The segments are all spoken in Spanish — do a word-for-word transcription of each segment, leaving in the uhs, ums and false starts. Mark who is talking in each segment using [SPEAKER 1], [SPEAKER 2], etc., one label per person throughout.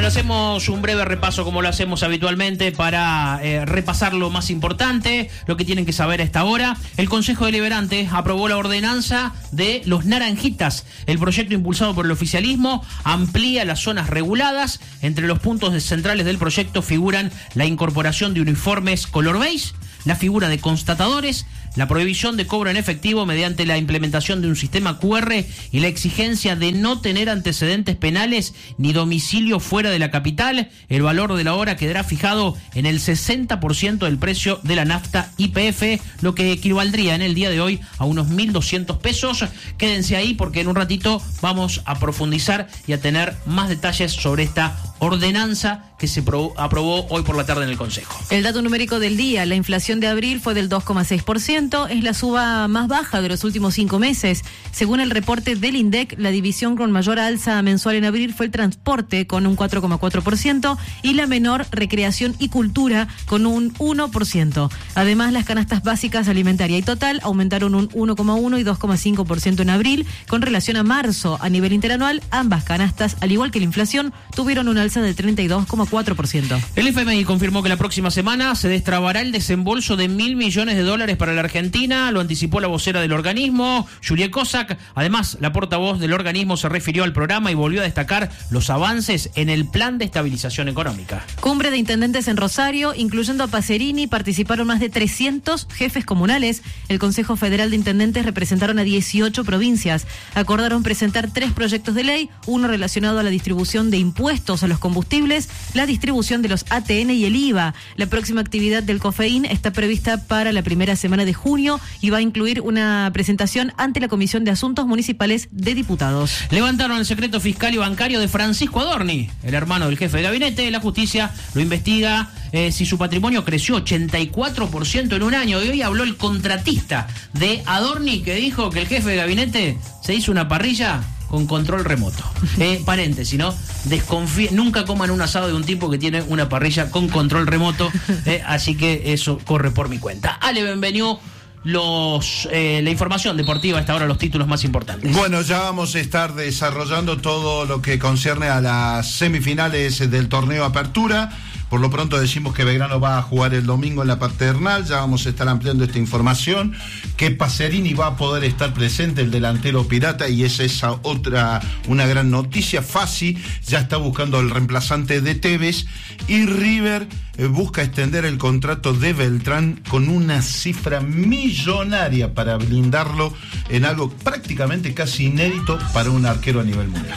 [SPEAKER 1] Hacemos un breve repaso como lo hacemos habitualmente para eh, repasar lo más importante, lo que tienen que saber a esta hora. El Consejo Deliberante aprobó la ordenanza de los naranjitas. El proyecto impulsado por el oficialismo amplía las zonas reguladas. Entre los puntos centrales del proyecto figuran la incorporación de uniformes color beige, la figura de constatadores, la prohibición de cobro en efectivo mediante la implementación de un sistema cu erre y la exigencia de no tener antecedentes penales ni domicilio fuera de la capital. El valor de la hora quedará fijado en el sesenta por ciento del precio de la nafta Y P F, lo que equivaldría en el día de hoy a unos mil doscientos pesos. Quédense ahí porque en un ratito vamos a profundizar y a tener más detalles sobre esta ordenanza que se aprobó hoy por la tarde en el Consejo.
[SPEAKER 2] El dato numérico del día, la inflación de abril fue del dos coma seis por ciento, es la suba más baja de los últimos cinco meses. Según el reporte del INDEC, la división con mayor alza mensual en abril fue el transporte con un cuatro coma cuatro por ciento y la menor recreación y cultura con un uno por ciento. Además, las canastas básicas alimentaria y total aumentaron un uno coma uno y dos coma cinco por ciento en abril con relación a marzo. A nivel interanual, ambas canastas, al igual que la inflación, tuvieron una alza del treinta y dos coma cuatro por ciento.
[SPEAKER 1] El F M I confirmó que la próxima semana se destrabará el desembolso de mil millones de dólares para la Argentina. Lo anticipó la vocera del organismo, Julia Kozak. Además, la portavoz del organismo se refirió al programa y volvió a destacar los avances en el plan de estabilización económica.
[SPEAKER 2] Cumbre de intendentes en Rosario, incluyendo a Pacerini, participaron más de trescientos jefes comunales. El Consejo Federal de Intendentes representaron a dieciocho provincias. Acordaron presentar tres proyectos de ley, uno relacionado a la distribución de impuestos a los combustibles, la distribución de los A T N y el I V A. La próxima actividad del COFEIN está prevista para la primera semana de junio y va a incluir una presentación ante la Comisión de Asuntos Municipales de Diputados.
[SPEAKER 1] Levantaron el secreto fiscal y bancario de Francisco Adorni, el hermano del jefe de gabinete. La justicia lo investiga eh, si su patrimonio creció ochenta y cuatro por ciento en un año. Y hoy habló el contratista de Adorni, que dijo que el jefe de gabinete se hizo una parrilla con control remoto. Eh, paréntesis, ¿no? Desconfíe, nunca coman un asado de un tipo que tiene una parrilla con control remoto, eh, así que eso corre por mi cuenta. Ale, bienvenido. Los, eh, la información deportiva hasta ahora, los títulos más importantes.
[SPEAKER 3] Bueno, ya vamos a estar desarrollando todo lo que concierne a las semifinales del torneo Apertura. Por lo pronto decimos que Belgrano va a jugar el domingo en la Paternal. Ya vamos a estar ampliando esta información. Que Pacerini va a poder estar presente, el delantero pirata, y es esa otra, una gran noticia. Fassi ya está buscando el reemplazante de Tevez. Y River eh, busca extender el contrato de Beltrán con una cifra millonaria para blindarlo en algo prácticamente casi inédito para un arquero a nivel mundial.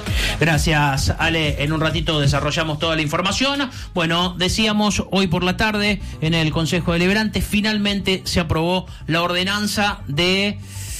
[SPEAKER 1] Gracias, Ale. En un ratito desarrollamos toda la información. Bueno, decíamos hoy por la tarde en el Consejo Deliberante finalmente se aprobó la ordenanza de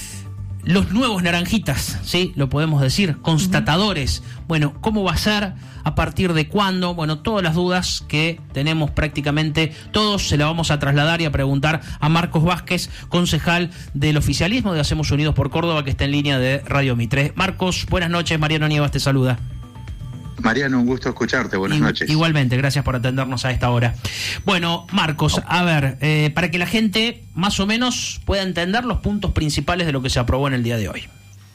[SPEAKER 1] los nuevos naranjitas, ¿sí? Lo podemos decir, constatadores. Bueno, ¿cómo va a ser? ¿A partir de cuándo? Bueno, todas las dudas que tenemos prácticamente todos se las vamos a trasladar y a preguntar a Marcos Vázquez, concejal del oficialismo de Hacemos Unidos por Córdoba, que está en línea de Radio Mitre. Marcos, buenas noches. Mariano Nievas te saluda.
[SPEAKER 4] Mariano, un gusto escucharte. Buenas
[SPEAKER 1] I-
[SPEAKER 4] noches.
[SPEAKER 1] Igualmente, gracias por atendernos a esta hora. Bueno, Marcos, a ver, eh, para que la gente más o menos pueda entender los puntos principales de lo que se aprobó en el día de hoy.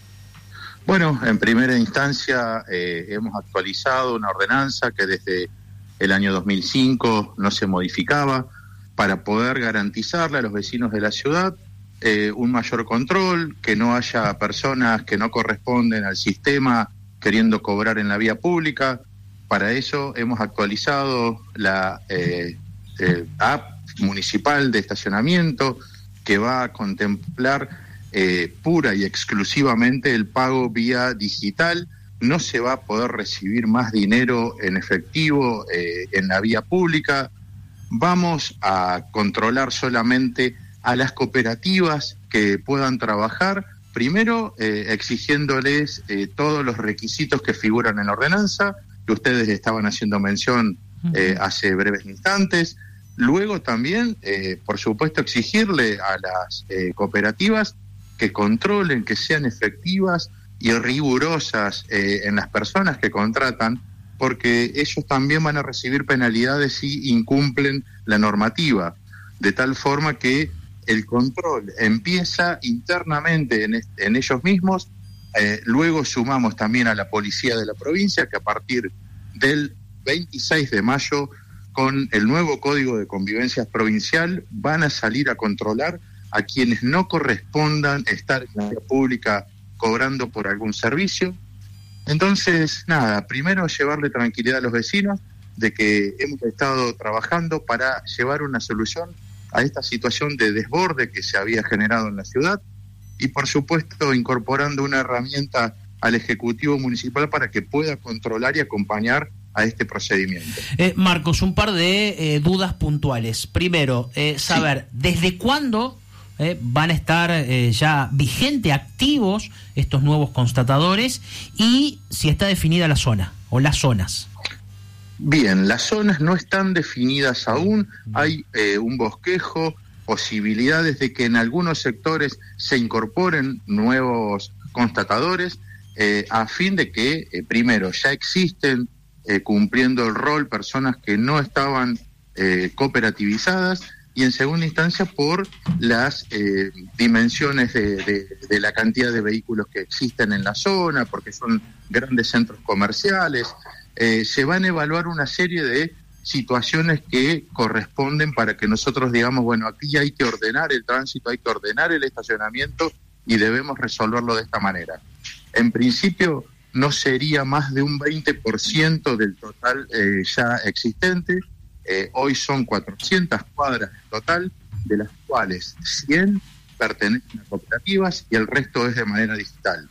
[SPEAKER 4] Bueno, en primera instancia eh, hemos actualizado una ordenanza que desde el año dos mil cinco no se modificaba para poder garantizarle a los vecinos de la ciudad eh, un mayor control, que no haya personas que no corresponden al sistema queriendo cobrar en la vía pública. Para eso hemos actualizado la eh, eh, app municipal de estacionamiento, que va a contemplar eh, pura y exclusivamente el pago vía digital. No se va a poder recibir más dinero en efectivo eh, en la vía pública. Vamos a controlar solamente a las cooperativas que puedan trabajar, primero eh, exigiéndoles eh, todos los requisitos que figuran en la ordenanza, que ustedes estaban haciendo mención eh, hace breves instantes. Luego también, eh, por supuesto, exigirle a las eh, cooperativas que controlen, que sean efectivas y rigurosas eh, en las personas que contratan, porque ellos también van a recibir penalidades si incumplen la normativa, de tal forma que el control empieza internamente en, en ellos mismos. Eh, luego sumamos también a la policía de la provincia, que a partir del veintiséis de mayo, con el nuevo Código de Convivencia Provincial, van a salir a controlar a quienes no correspondan estar en la vía pública cobrando por algún servicio. Entonces, nada, primero llevarle tranquilidad a los vecinos de que hemos estado trabajando para llevar una solución a esta situación de desborde que se había generado en la ciudad y, por supuesto, incorporando una herramienta al Ejecutivo Municipal para que pueda controlar y acompañar a este procedimiento.
[SPEAKER 1] Eh, Marcos, un par de eh, dudas puntuales. Primero, eh, saber, sí. ¿desde cuándo eh, van a estar eh, ya vigente, activos estos nuevos constatadores y si está definida la zona o las zonas?
[SPEAKER 4] Bien, las zonas no están definidas aún, hay eh, un bosquejo, posibilidades de que en algunos sectores se incorporen nuevos constatadores, eh, a fin de que, eh, primero, ya existen eh, cumpliendo el rol personas que no estaban eh, cooperativizadas, y en segunda instancia por las eh, dimensiones de, de, de la cantidad de vehículos que existen en la zona, porque son grandes centros comerciales. Eh, se van a evaluar una serie de situaciones que corresponden para que nosotros digamos, bueno, aquí hay que ordenar el tránsito, hay que ordenar el estacionamiento y debemos resolverlo de esta manera. En principio no sería más de un veinte por ciento del total eh, ya existente. Eh, hoy son cuatrocientas cuadras en total, de las cuales cien pertenecen a cooperativas y el resto es de manera digital.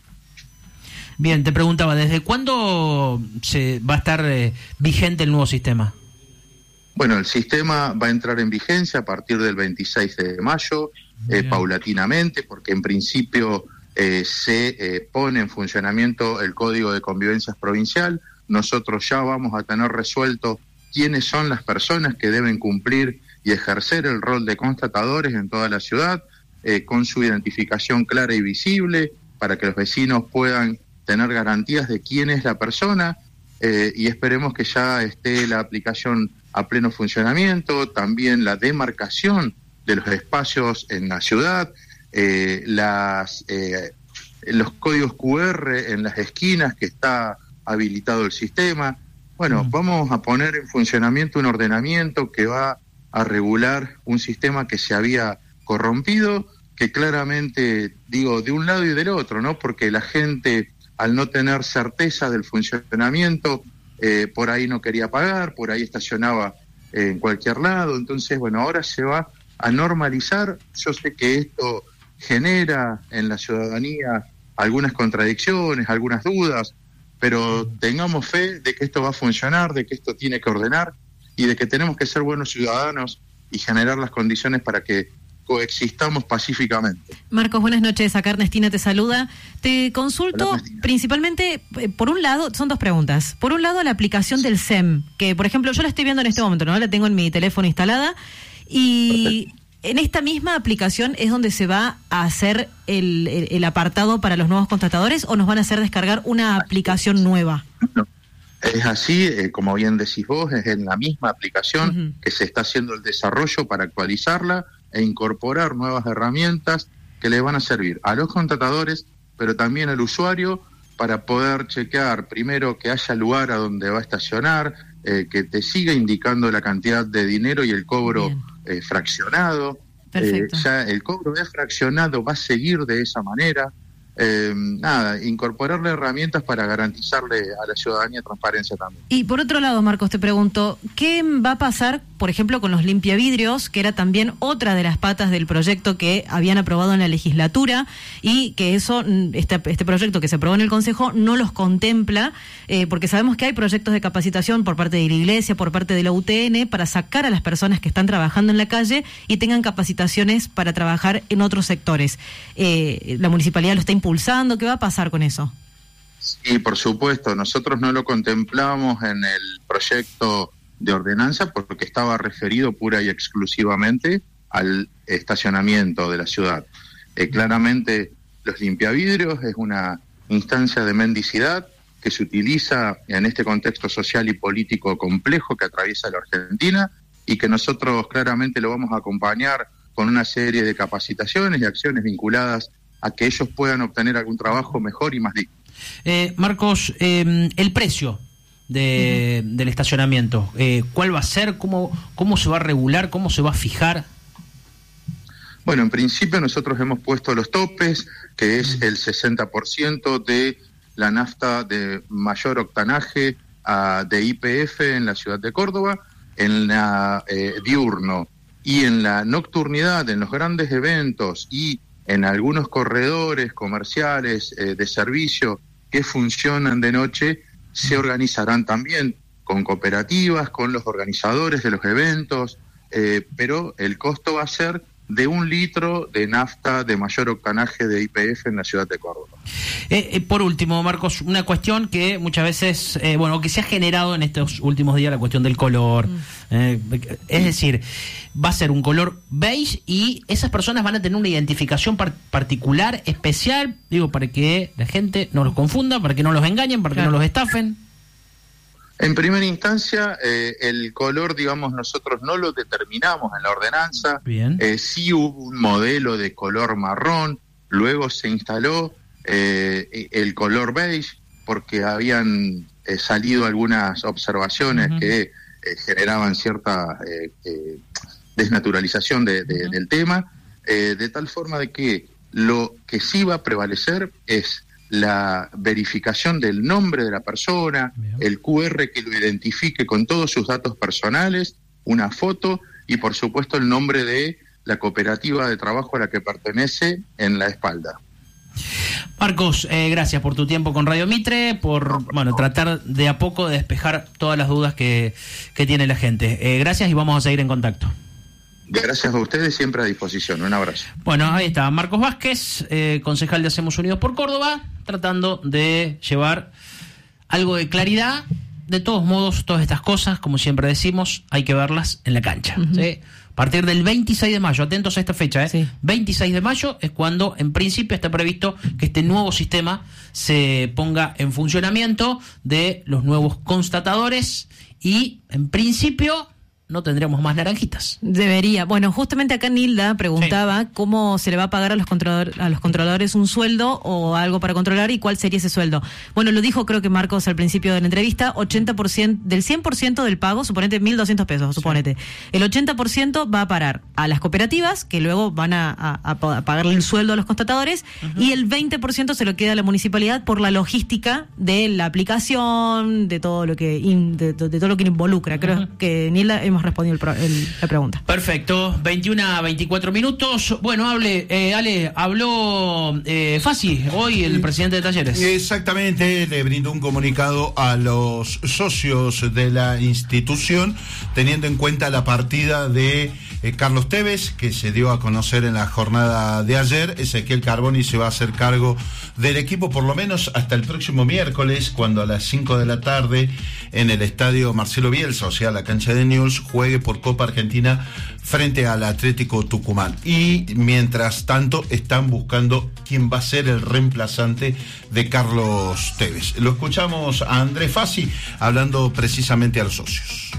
[SPEAKER 1] Bien, te preguntaba, ¿desde cuándo se va a estar eh, vigente el nuevo sistema?
[SPEAKER 4] Bueno, el sistema va a entrar en vigencia a partir del veintiséis de mayo, eh, paulatinamente, porque en principio eh, se eh, pone en funcionamiento el Código de Convivencia Provincial. Nosotros ya vamos a tener resuelto quiénes son las personas que deben cumplir y ejercer el rol de constatadores en toda la ciudad, eh, con su identificación clara y visible, para que los vecinos puedan tener garantías de quién es la persona, eh, y esperemos que ya esté la aplicación a pleno funcionamiento, también la demarcación de los espacios en la ciudad, eh, las, eh, los códigos cu erre en las esquinas que está habilitado el sistema. Bueno, mm. vamos a poner en funcionamiento un ordenamiento que va a regular un sistema que se había corrompido, que claramente, digo, de un lado y del otro, ¿no? Porque la gente, al no tener certeza del funcionamiento, eh, por ahí no quería pagar, por ahí estacionaba eh, en cualquier lado. Entonces, bueno, ahora se va a normalizar. Yo sé que esto genera en la ciudadanía algunas contradicciones, algunas dudas, pero tengamos fe de que esto va a funcionar, de que esto tiene que ordenar y de que tenemos que ser buenos ciudadanos y generar las condiciones para que coexistamos pacíficamente.
[SPEAKER 2] Marcos, buenas noches. Acá Ernestina te saluda. Te consulto Hola, principalmente, por un lado, son dos preguntas. Por un lado, la aplicación del S E M, que por ejemplo yo la estoy viendo en este momento, ¿no? La tengo en mi teléfono instalada y Perfecto. En esta misma aplicación es donde se va a hacer el, el, el apartado para los nuevos constatadores, ¿o nos van a hacer descargar una aplicación nueva?
[SPEAKER 4] No. Es así, eh, como bien decís vos, es en la misma aplicación uh-huh. que se está haciendo el desarrollo para actualizarla e incorporar nuevas herramientas que le van a servir a los contratadores, pero también al usuario, para poder chequear primero que haya lugar a donde va a estacionar, eh, que te siga indicando la cantidad de dinero y el cobro eh, fraccionado. Eh, ya el cobro es fraccionado, va a seguir de esa manera. Eh, nada, incorporarle herramientas para garantizarle a la ciudadanía transparencia también.
[SPEAKER 2] Y por otro lado, Marcos, te pregunto, ¿qué va a pasar, por ejemplo, con los limpiavidrios, que era también otra de las patas del proyecto que habían aprobado en la legislatura y que eso, este, este proyecto que se aprobó en el Consejo no los contempla, eh, porque sabemos que hay proyectos de capacitación por parte de la Iglesia, por parte de la U T N, para sacar a las personas que están trabajando en la calle y tengan capacitaciones para trabajar en otros sectores? Eh, la municipalidad lo está impulsando. ¿Qué va a pasar con eso?
[SPEAKER 4] Sí, por supuesto. Nosotros no lo contemplamos en el proyecto de ordenanza porque estaba referido pura y exclusivamente al estacionamiento de la ciudad. Eh, claramente los limpiavidrios es una instancia de mendicidad que se utiliza en este contexto social y político complejo que atraviesa la Argentina y que nosotros claramente lo vamos a acompañar con una serie de capacitaciones y acciones vinculadas a que ellos puedan obtener algún trabajo mejor y más digno.
[SPEAKER 1] Eh, Marcos, eh, el precio de, uh-huh. del estacionamiento. Eh, ¿Cuál va a ser? ¿Cómo, ¿Cómo se va a regular? ¿Cómo se va a fijar?
[SPEAKER 4] Bueno, en principio nosotros hemos puesto los topes, que es el sesenta por ciento de la nafta de mayor octanaje uh, de Y P F en la ciudad de Córdoba, en la eh, diurno y en la nocturnidad, en los grandes eventos y en algunos corredores comerciales eh, de servicio que funcionan de noche, se organizarán también con cooperativas, con los organizadores de los eventos, eh, pero el costo va a ser de un litro de nafta de mayor octanaje de Y P F en la ciudad de Córdoba.
[SPEAKER 1] Eh, eh, por último, Marcos, una cuestión que muchas veces, eh, bueno, que se ha generado en estos últimos días, la cuestión del color. Mm. Eh, es decir, va a ser un color beige y esas personas van a tener una identificación par- particular, especial, digo, para que la gente no los confunda, para que no los engañen, para claro. que no los estafen.
[SPEAKER 4] En primera instancia, eh, el color, digamos, nosotros no lo determinamos en la ordenanza.
[SPEAKER 1] Bien.
[SPEAKER 4] Eh, sí hubo un modelo de color marrón, luego se instaló eh, el color beige porque habían eh, salido algunas observaciones uh-huh. que eh, generaban cierta eh, eh, desnaturalización de, de, uh-huh. del tema, eh, de tal forma de que lo que sí va a prevalecer es la verificación del nombre de la persona, bien. El Q R que lo identifique con todos sus datos personales, una foto y por supuesto el nombre de la cooperativa de trabajo a la que pertenece en la espalda.
[SPEAKER 1] Marcos, eh, gracias por tu tiempo con Radio Mitre, por bueno tratar de a poco de despejar todas las dudas que, que tiene la gente. Eh, gracias y vamos a seguir en contacto.
[SPEAKER 4] Gracias a ustedes, siempre a disposición. Un abrazo.
[SPEAKER 1] Bueno, ahí está Marcos Vázquez, eh, concejal de Hacemos Unidos por Córdoba, tratando de llevar algo de claridad. De todos modos, todas estas cosas, como siempre decimos, hay que verlas en la cancha. Uh-huh. ¿Sí? A partir del veintiséis de mayo, atentos a esta fecha, ¿eh? Sí. veintiséis de mayo es cuando en principio está previsto que este nuevo sistema se ponga en funcionamiento de los nuevos constatadores y en principio no tendremos más naranjitas.
[SPEAKER 2] Debería. Bueno, justamente acá Nilda preguntaba sí. cómo se le va a pagar a los controladores, a los controladores un sueldo o algo para controlar y cuál sería ese sueldo. Bueno, lo dijo creo que Marcos al principio de la entrevista, ochenta por ciento del cien por ciento del pago, suponete mil doscientos pesos, suponete. Sí. El ochenta por ciento va a parar a las cooperativas, que luego van a, a, a pagarle el sueldo a los constatadores, uh-huh. y el veinte por ciento se lo queda a la municipalidad por la logística de la aplicación, de todo lo que in, de, de todo lo que involucra. Creo uh-huh. que Nilda hemos respondido el, el, la pregunta.
[SPEAKER 1] Perfecto, veintiuno a veinticuatro minutos. Bueno, hable, eh, Ale, habló eh, Fassi, hoy el presidente de Talleres.
[SPEAKER 3] Exactamente, le brindó un comunicado a los socios de la institución, teniendo en cuenta la partida de eh, Carlos Tevez, que se dio a conocer en la jornada de ayer. Ezequiel Carboni se va a hacer cargo del equipo por lo menos hasta el próximo miércoles, cuando a las cinco de la tarde en el estadio Marcelo Bielsa, o sea, la cancha de Newell's, juegue por Copa Argentina frente al Atlético Tucumán. Y mientras tanto están buscando quién va a ser el reemplazante de Carlos Tevez. Lo escuchamos a Andrés Fassi hablando precisamente a los socios.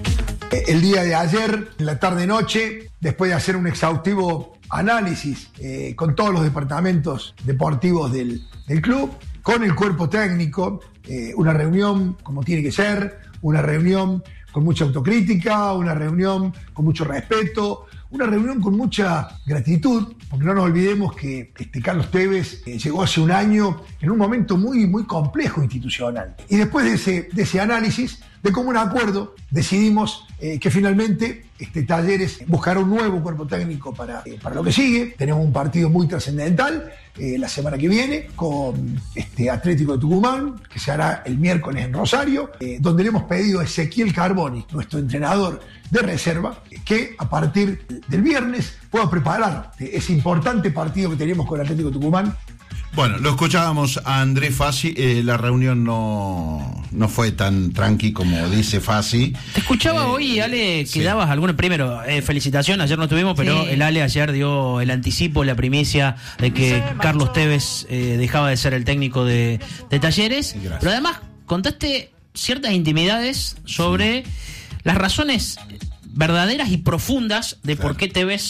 [SPEAKER 5] El día de ayer, en la tarde-noche, después de hacer un exhaustivo análisis eh, con todos los departamentos deportivos del, del club, con el cuerpo técnico, eh, una reunión como tiene que ser, una reunión con mucha autocrítica, una reunión con mucho respeto, una reunión con mucha gratitud, porque no nos olvidemos que este Carlos Tevez eh, llegó hace un año en un momento muy, muy complejo institucional. Y después de ese, de ese análisis, de común acuerdo, decidimos eh, que finalmente este Talleres buscará un nuevo cuerpo técnico para, eh, para lo que sigue. Tenemos un partido muy trascendental eh, la semana que viene con este Atlético de Tucumán, que se hará el miércoles en Rosario, eh, donde le hemos pedido a Ezequiel Carboni, nuestro entrenador de reserva, que a partir del viernes pueda preparar ese importante partido que tenemos con el Atlético de Tucumán.
[SPEAKER 3] Bueno, lo escuchábamos a Andrés Fassi, eh, la reunión no, no fue tan tranqui como dice Fassi.
[SPEAKER 1] Te escuchaba eh, hoy, Ale, que sí. dabas alguna, primero, eh, felicitación, ayer no estuvimos, pero sí. el Ale ayer dio el anticipo, la primicia de que Carlos Tevez eh, dejaba de ser el técnico de, de Talleres, Gracias. Pero además contaste ciertas intimidades sobre sí. las razones verdaderas y profundas de claro. por qué Tevez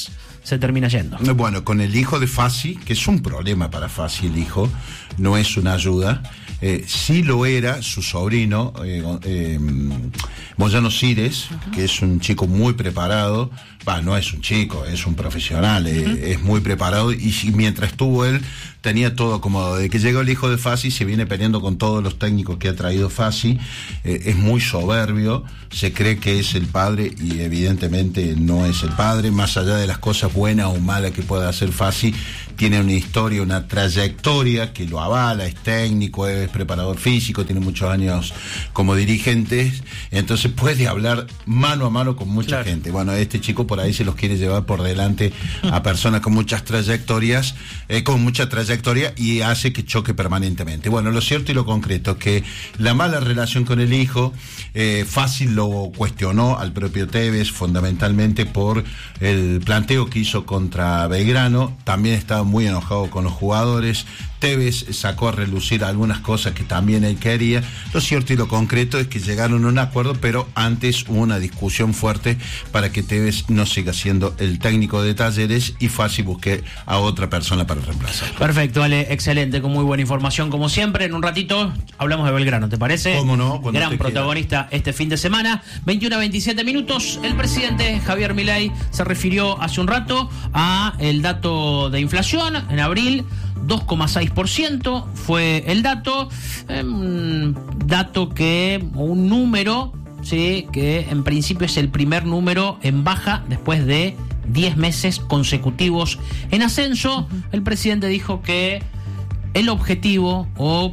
[SPEAKER 1] se termina yendo.
[SPEAKER 3] Bueno, con el hijo de Fassi, que es un problema para Fassi el hijo, no es una ayuda. Eh, sí lo era su sobrino, eh, eh, Moyano Cires, uh-huh. que es un chico muy preparado. Va, no es un chico, es un profesional, uh-huh. eh, es muy preparado, y, y mientras estuvo él tenía todo como de que llegó el hijo de Fassi, se viene peleando con todos los técnicos que ha traído Fassi, eh, es muy soberbio, se cree que es el padre y evidentemente no es el padre, más allá de las cosas buenas o malas que pueda hacer Fassi, tiene una historia, una trayectoria que lo avala, es técnico, es preparador físico, tiene muchos años como dirigente, entonces puede hablar mano a mano con mucha claro. gente. Bueno, este chico por ahí se los quiere llevar por delante a personas con muchas trayectorias, eh, con mucha trayectoria y hace que choque permanentemente. Bueno, lo cierto y lo concreto es que la mala relación con el hijo, eh, fácil lo cuestionó al propio Tevez, fundamentalmente por el planteo que hizo contra Belgrano, también estaba muy enojado con los jugadores. Tevez sacó a relucir algunas cosas que también él quería. Lo cierto y lo concreto es que llegaron a un acuerdo, pero antes hubo una discusión fuerte para que Tevez no siga siendo el técnico de Talleres y Fassi busque a otra persona para reemplazar.
[SPEAKER 1] Perfecto, Ale, excelente, con muy buena información como siempre. En un ratito hablamos de Belgrano, ¿te parece?
[SPEAKER 3] ¿Cómo no? Cuando
[SPEAKER 1] Gran protagonista quiera. Este fin de semana. veintiuno a veintisiete minutos. El presidente Javier Milei se refirió hace un rato a el dato de inflación en abril. dos coma seis por ciento fue el dato, eh, un dato que, un número, sí, que en principio es el primer número en baja después de diez meses consecutivos en ascenso. Uh-huh. El presidente dijo que el objetivo o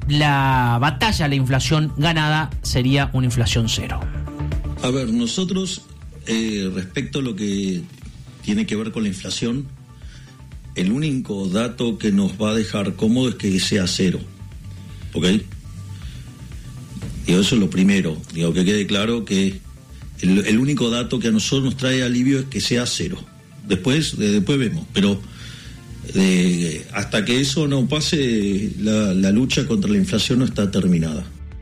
[SPEAKER 1] la batalla a la inflación ganada sería una inflación cero.
[SPEAKER 6] A ver, nosotros, eh, respecto a lo que tiene que ver con la inflación, el único dato que nos va a dejar cómodo es que sea cero, ¿ok? Y eso es lo primero, digo, que quede claro que el, el único dato que a nosotros nos trae alivio es que sea cero. Después, de, después vemos, pero eh, hasta que eso no pase, la, la lucha contra la inflación no está terminada.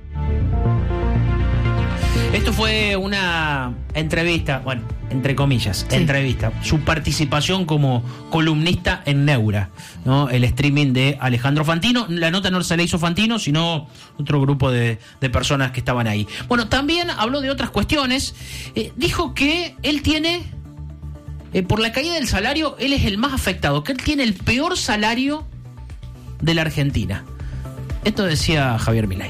[SPEAKER 1] Esto fue una entrevista, bueno, entre comillas,
[SPEAKER 2] sí.
[SPEAKER 1] entrevista, su participación como columnista en Neura, ¿no? El streaming de Alejandro Fantino. La nota no se la hizo Fantino, sino otro grupo de, de personas que estaban ahí. Bueno, también habló de otras cuestiones. Eh, dijo que él tiene, eh, por la caída del salario, él es el más afectado, que él tiene el peor salario de la Argentina. Esto decía Javier Milei.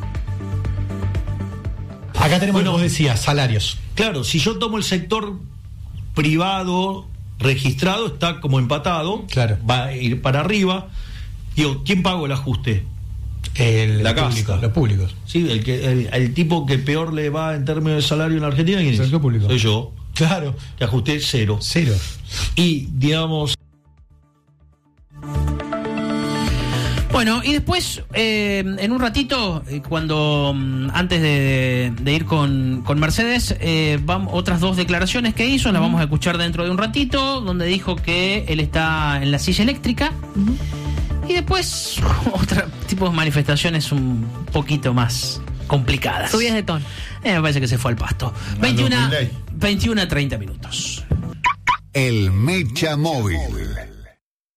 [SPEAKER 7] Acá tenemos,
[SPEAKER 6] bueno,
[SPEAKER 7] como decías, salarios.
[SPEAKER 6] Claro, si yo tomo el sector privado registrado, está como empatado,
[SPEAKER 7] claro.
[SPEAKER 6] Va a ir para arriba. Digo, ¿quién pagó el ajuste?
[SPEAKER 7] El,
[SPEAKER 6] la
[SPEAKER 7] público,
[SPEAKER 6] casta.
[SPEAKER 7] Los públicos.
[SPEAKER 6] Sí, el, que, el, el tipo que peor le va en términos de salario en la Argentina, ¿quién es?
[SPEAKER 7] El público.
[SPEAKER 6] Soy yo.
[SPEAKER 7] Claro.
[SPEAKER 6] Que ajusté cero.
[SPEAKER 7] Cero.
[SPEAKER 6] Y, digamos...
[SPEAKER 1] Bueno, y después, eh, en un ratito, eh, cuando antes de, de ir con, con Mercedes, eh, vamos, otras dos declaraciones que hizo, las vamos a escuchar dentro de un ratito, donde dijo que él está en la silla eléctrica. Uh-huh. Y después, otro tipo de manifestaciones un poquito más complicadas.
[SPEAKER 2] Subidas de tono.
[SPEAKER 1] Eh, me parece que se fue al pasto. veintiuno a treinta minutos.
[SPEAKER 8] El Mecha Móvil.